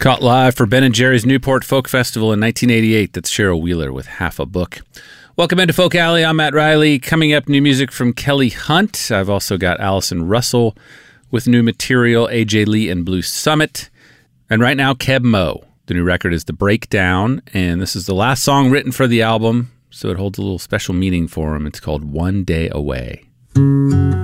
Caught live for Ben & Jerry's Newport Folk Festival in 1988. That's Cheryl Wheeler with Half a Book. Welcome into Folk Alley. I'm Matt Riley. Coming up, new music from Kelly Hunt. I've also got Allison Russell with new material, AJ Lee and Blue Summit. And right now, Keb Mo. The new record is The Breakdown, and this is the last song written for the album, so it holds a little special meaning for him. It's called One Day Away.